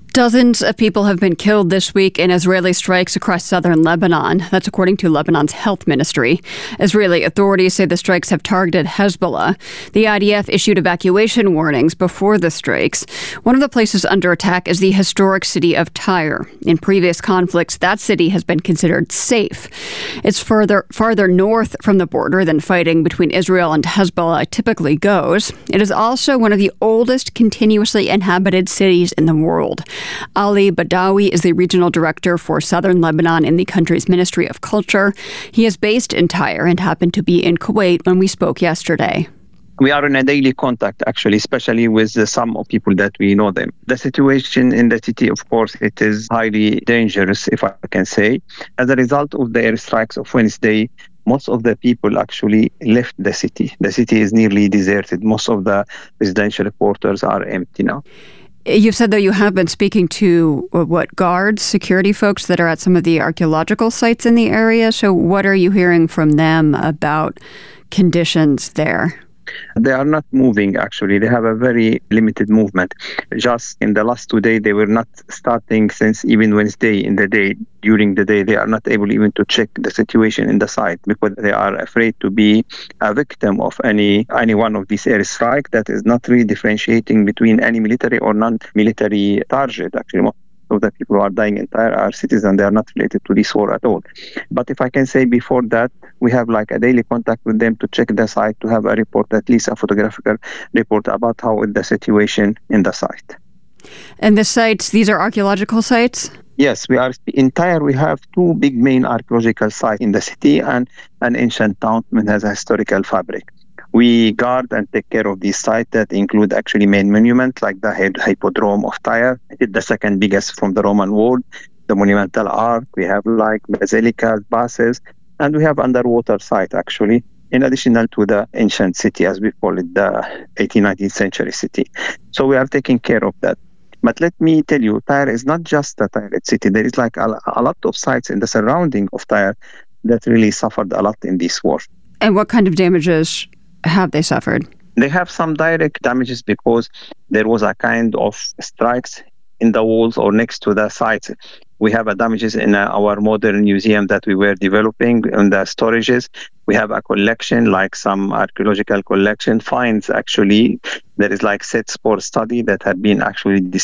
Dozens of people have been killed this week in Israeli strikes across southern Lebanon. That's according to Lebanon's health ministry. Israeli authorities say the strikes have targeted Hezbollah. The IDF issued evacuation warnings before the strikes. One of the places under attack is the historic city of Tyre. In previous conflicts, that city has been considered safe. It's farther north from the border than fighting between Israel and Hezbollah typically goes. It is also one of the oldest continuously inhabited cities in the world. Ali Badawi is the regional director for southern Lebanon in the country's Ministry of Culture. He is based in Tyre and happened to be in Kuwait when we spoke yesterday. We are in a daily contact, actually, especially with some of people that we know them. The situation in the city, of course, it is highly dangerous, if I can say. As a result of the airstrikes of Wednesday, most of the people actually left the city. The city is nearly deserted. Most of the residential quarters are empty now. You've said, though, you have been speaking to, guards, security folks that are at some of the archaeological sites in the area. So what are you hearing from them about conditions there? They are not moving, actually. They have a very limited movement. Just in the last 2 days, they were not starting since even Wednesday during the day. They are not able even to check the situation in the site because they are afraid to be a victim of any one of these airstrikes that is not really differentiating between any military or non-military target, actually. Most of the people who are dying in Tyre are citizens. They are not related to this war at all. But if I can say before that, we have like a daily contact with them to check the site, to have a report, at least a photographical report about how is the situation in the site. And the sites, these are archaeological sites? Yes, we are in Tyre. We have two big main archaeological sites in the city and an ancient town that has a historical fabric. We guard and take care of these sites that include actually main monuments like the Hippodrome of Tyre. It's the second biggest from the Roman world, the Monumental Arch. We have like basilicas, baths, and we have underwater site actually, in addition to the ancient city, as we call it, the 18th, 19th century city. So we are taking care of that. But let me tell you, Tyre is not just a Tyre city. There is like a lot of sites in the surrounding of Tyre that really suffered a lot in this war. And what kind of damages have they suffered? They have some direct damages because there was a kind of strikes in the walls or next to the sites. We have damages in our modern museum that we were developing in the storages. We have a collection, like some archaeological collection finds actually. There is like sets for study that had been actually